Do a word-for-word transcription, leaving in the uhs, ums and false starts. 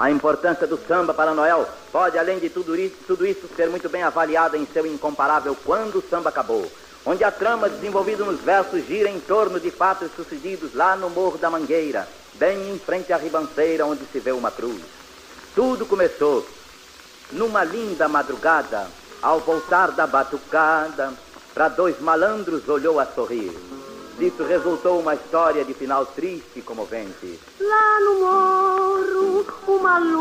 A importância do samba para Noel pode, além de tudo isso, tudo isso, ser muito bem avaliada em seu incomparável Quando o Samba Acabou, onde a trama desenvolvida nos versos gira em torno de fatos sucedidos lá no Morro da Mangueira, bem em frente à ribanceira onde se vê uma cruz. Tudo começou numa linda madrugada, ao voltar da batucada, para dois malandros olhou a sorrir. Disso resultou uma história de final triste e comovente. Lá no morro, uma luz